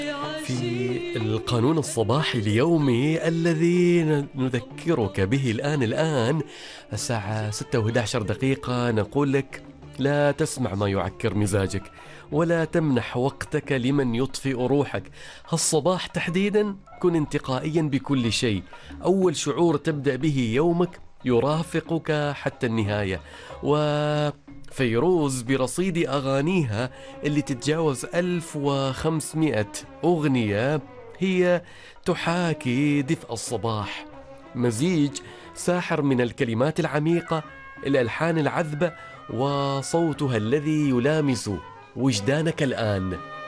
في القانون الصباحي اليومي الذي نذكرك به الآن الساعة 6:11 نقول لك: لا تسمع ما يعكر مزاجك، ولا تمنح وقتك لمن يطفئ روحك. هالصباح تحديدا كن انتقائيا بكل شيء. أول شعور تبدأ به يومك يرافقك حتى النهاية. وفيروز برصيد أغانيها اللي تتجاوز 1500 أغنية هي تحاكي دفء الصباح، مزيج ساحر من الكلمات العميقة، الألحان العذبة، وصوتها الذي يلامس وجدانك الآن.